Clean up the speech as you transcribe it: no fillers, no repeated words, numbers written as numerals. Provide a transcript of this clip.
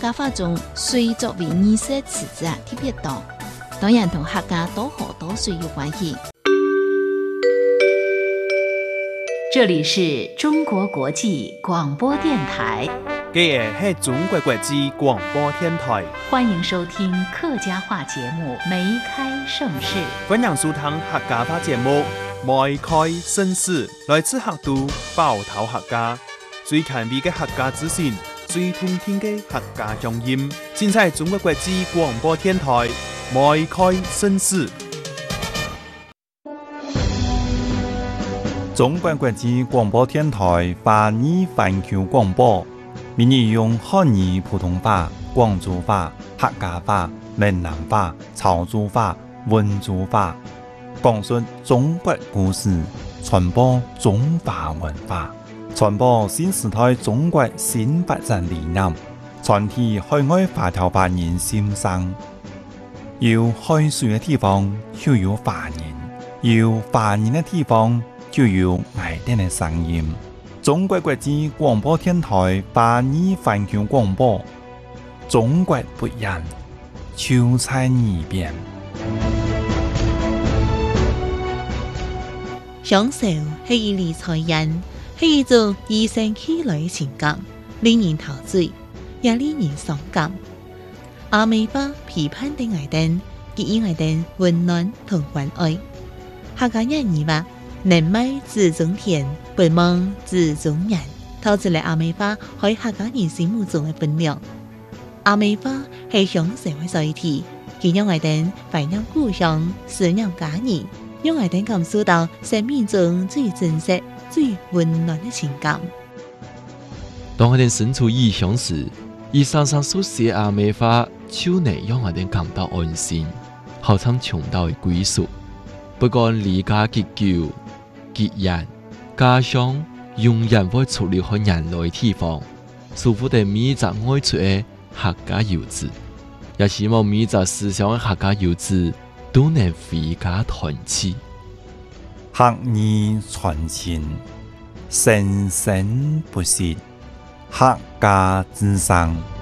家话中水作为仪式词质特别多，当然同客家多河多水有关系。 这里是中国国际广播电台， 这是中国国际广播电台， 欢迎收听客家话节目《梅开盛世》。 欢迎收听客家话节目《梅开盛世》，来自客都包头客家，最近味嘅客家资讯，最通听嘅客家乡音，现在中国国际广播电台《梅开盛世》。 中国国际广播电台华语环球广播，闽语用汉语、普通话、广州话、客家话、闽南话、潮州话、温州话，讲述中国故事，传播中华文化，传播新时代中国新发展理念，传递海外华侨华人心声。有海水的地方就有华人，有华人的地方就有爱哋嘅聲音。中國國際廣播電台華語環球廣播，中國不一樣，就在耳邊。 享受係一理財人，係一種與生俱來嘅情感，令人陶醉，也令人傷感。阿美巴批判的愛燈，給予愛燈溫暖同關愛。客家人語話：能買自種田，不忘自種人，透出嚟阿美花喺客家人心目中嘅分量。阿美花係享受嘅載體，佢讓我哋懷念故鄉，思念家人，讓我哋感受到生命中最真實、最溫暖嘅情感。 當我哋身處異鄉時，以常常所寫阿美花，就能讓我哋感到安心，好像尋到嘅歸屬。不管離家結久結人，家鄉永遠會出了去人類地方，祝福的每一隻愛出的客家遊子，也希望每一隻思想的客家遊子都能回家團聚， 客語傳情，生生不息，客家之聲。